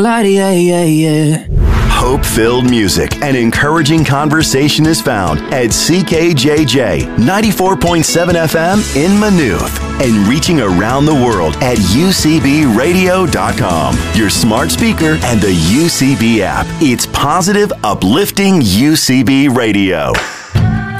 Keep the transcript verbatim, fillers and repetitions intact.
Yeah, yeah, yeah. Hope-filled music and encouraging conversation is found at C K J J ninety-four point seven F M in Maynooth and reaching around the world at U C B radio dot com, your smart speaker and the U C B app. It's positive, uplifting U C B radio.